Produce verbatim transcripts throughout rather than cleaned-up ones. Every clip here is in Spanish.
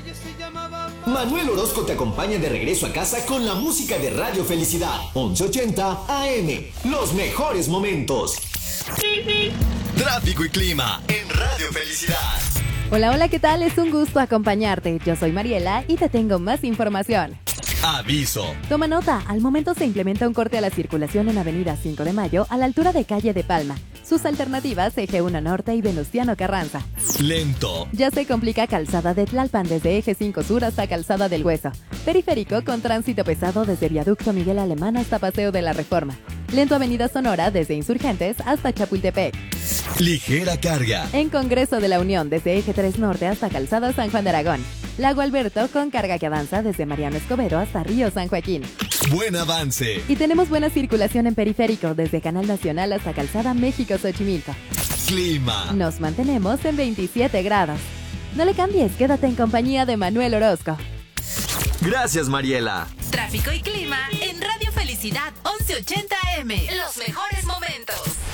Manuel Orozco te acompaña de regreso a casa con la música de Radio Felicidad. once ochenta A M. Los mejores momentos. Tráfico y clima en Radio Felicidad. Hola, hola, ¿qué tal? Es un gusto acompañarte. Yo soy Mariela y te tengo más información. Aviso. Toma nota, al momento se implementa un corte a la circulación en Avenida cinco de Mayo a la altura de Calle de Palma. Sus alternativas, Eje uno Norte y Venustiano Carranza. Lento. Ya se complica Calzada de Tlalpan desde Eje cinco Sur hasta Calzada del Hueso. Periférico con tránsito pesado desde Viaducto Miguel Alemán hasta Paseo de la Reforma. Lento Avenida Sonora desde Insurgentes hasta Chapultepec. Ligera carga. En Congreso de la Unión desde Eje tres Norte hasta Calzada San Juan de Aragón. Lago Alberto con carga que avanza desde Mariano Escobedo hasta Río San Joaquín. Buen avance. Y tenemos buena circulación en Periférico desde Canal Nacional hasta Calzada México-Xochimilco. Clima. Nos mantenemos en veintisiete grados. No le cambies, quédate en compañía de Manuel Orozco. Gracias, Mariela. Tráfico y clima en Radio Felicidad once ochenta A M. Los mejores momentos.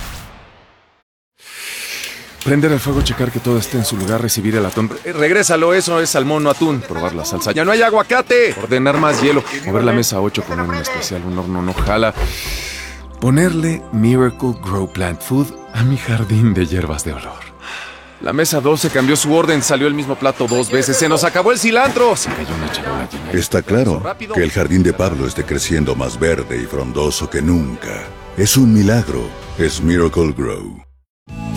Prender el fuego, checar que todo esté en su lugar, recibir el atún. Eh, regrésalo, eso es salmón, no atún. Probar la salsa. ¡Ya no hay aguacate! Ordenar más hielo. Mover la mesa ocho, poner un especial, un horno no jala. Ponerle Miracle Grow Plant Food a mi jardín de hierbas de olor. La mesa doce cambió su orden, salió el mismo plato dos veces. ¡Se nos acabó el cilantro! Se cayó una charola llena. Está claro que el jardín de Pablo esté creciendo más verde y frondoso que nunca. Es un milagro. Es Miracle Grow.